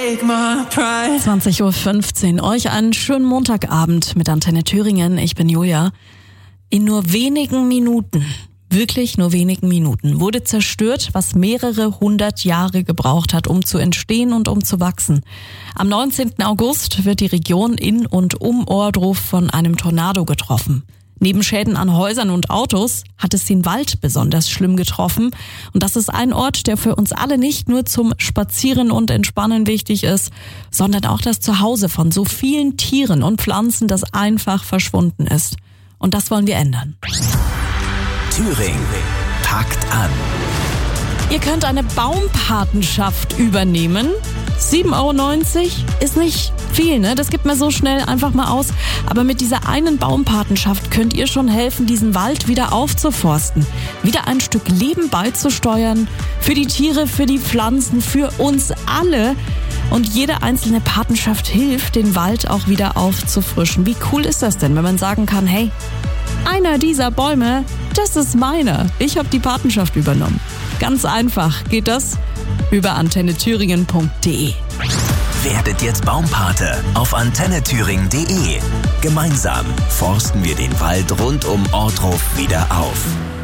take my pride. 20.15 Uhr. Euch einen schönen Montagabend mit Antenne Thüringen. Ich bin Julia. In nur wenigen Minuten, wirklich nur wenigen Minuten, wurde zerstört, was mehrere hundert Jahre gebraucht hat, um zu entstehen und um zu wachsen. Am 19. August wird die Region in und um Ohrdruf von einem Tornado getroffen. Neben Schäden an Häusern und Autos hat es den Wald besonders schlimm getroffen. Und das ist ein Ort, der für uns alle nicht nur zum Spazieren und Entspannen wichtig ist, sondern auch das Zuhause von so vielen Tieren und Pflanzen, das einfach verschwunden ist. Und das wollen wir ändern. Thüringen packt an. Ihr könnt eine Baumpatenschaft übernehmen. 7,90 € ist nicht viel, ne? Das gibt man so schnell einfach mal aus. Aber mit dieser einen Baumpatenschaft könnt ihr schon helfen, diesen Wald wieder aufzuforsten. Wieder ein Stück Leben beizusteuern. Für die Tiere, für die Pflanzen, für uns alle. Und jede einzelne Patenschaft hilft, den Wald auch wieder aufzufrischen. Wie cool ist das denn, wenn man sagen kann, hey, einer dieser Bäume, das ist meiner. Ich habe die Patenschaft übernommen. Ganz einfach geht das über antennethüringen.de. Werdet jetzt Baumpate auf antennethüringen.de. Gemeinsam forsten wir den Wald rund um Ohrdruf wieder auf.